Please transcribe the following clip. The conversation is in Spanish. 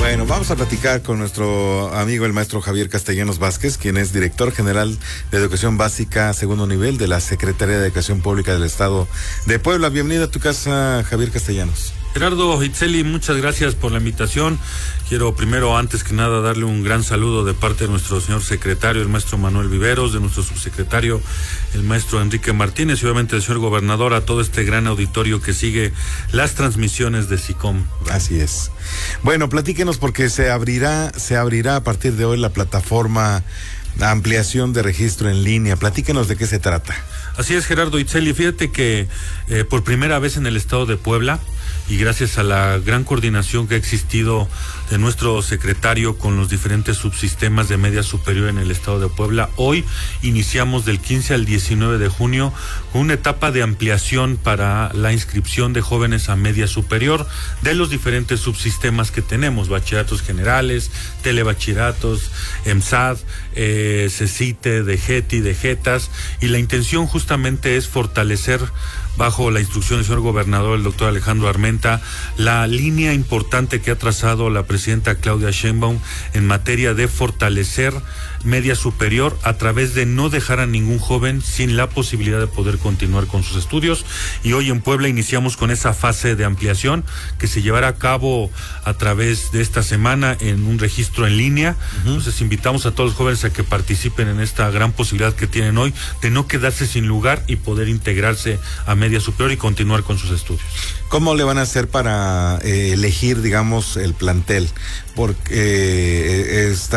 Bueno, vamos a platicar con nuestro amigo el maestro Javier Castellanos Vázquez, quien es director general de Educación Básica segundo nivel de la Secretaría de Educación Pública del Estado de Puebla. Bienvenido a tu casa, Javier Castellanos. Gerardo Itzeli, muchas gracias por la invitación. Quiero primero, antes que nada, darle un gran saludo de parte de nuestro señor secretario, el maestro Manuel Viveros, de nuestro subsecretario, el maestro Enrique Martínez, y obviamente el señor gobernador, a todo este gran auditorio que sigue las transmisiones de SICOM. Así es. Bueno, platíquenos, porque se abrirá a partir de hoy la plataforma ampliación de registro en línea. Platíquenos de qué se trata. Así es, Gerardo Itzeli. Fíjate que por primera vez en el estado de Puebla, y gracias a la gran coordinación que ha existido de nuestro secretario con los diferentes subsistemas de media superior en el estado de Puebla, hoy iniciamos del 15 al 19 de junio una etapa de ampliación para la inscripción de jóvenes a media superior de los diferentes subsistemas que tenemos: bachilleratos generales, telebachilleratos, EMSAD, CECITE, DGETI, DGETAS, y la intención justamente es fortalecer, bajo la instrucción del señor gobernador, el doctor Alejandro Armenta, la línea importante que ha trazado la presidenta Claudia Sheinbaum en materia de fortalecer media superior a través de no dejar a ningún joven sin la posibilidad de poder continuar con sus estudios. Y hoy en Puebla iniciamos con esa fase de ampliación que se llevará a cabo a través de esta semana en un registro en línea. Entonces invitamos a todos los jóvenes a que participen en esta gran posibilidad que tienen hoy de no quedarse sin lugar y poder integrarse a media superior y continuar con sus estudios. ¿Cómo le van a hacer para elegir, digamos, el plantel? Porque está